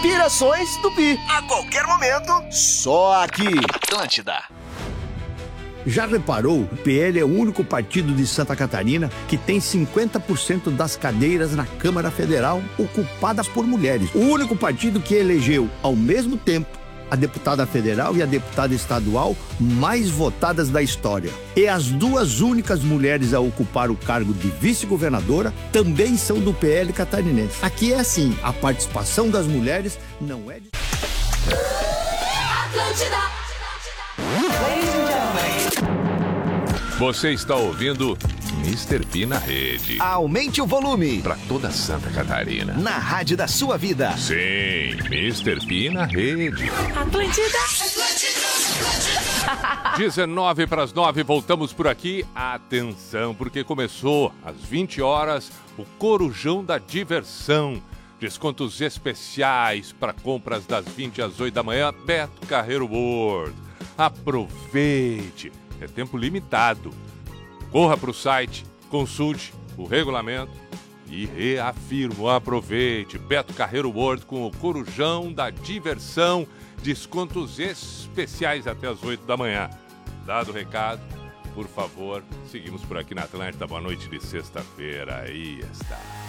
Pirações Tupi. A qualquer momento, só aqui. Atlântida. Já reparou? O PL é o único partido de Santa Catarina que tem 50% das cadeiras na Câmara Federal ocupadas por mulheres. O único partido que elegeu, ao mesmo tempo, a deputada federal e a deputada estadual mais votadas da história. E as duas únicas mulheres a ocupar o cargo de vice-governadora também são do PL catarinense. Aqui é assim, a participação das mulheres não é de... Você está ouvindo Mr. P na rede. Aumente o volume. Para toda Santa Catarina. Na rádio da sua vida. Sim, Mr. P na rede. Atlântida. 19 para as 9, voltamos por aqui. Atenção, porque começou às 20 horas o Corujão da Diversão. Descontos especiais para compras das 20 às 8 da manhã. Beto Carreiro World. Aproveite. É tempo limitado. Corra para o site, consulte o regulamento e reafirmo, aproveite. Beto Carreiro World com o Corujão da Diversão. Descontos especiais até as 8 da manhã. Dado o recado, por favor, seguimos por aqui na Atlântida. Boa noite de sexta-feira. Aí está.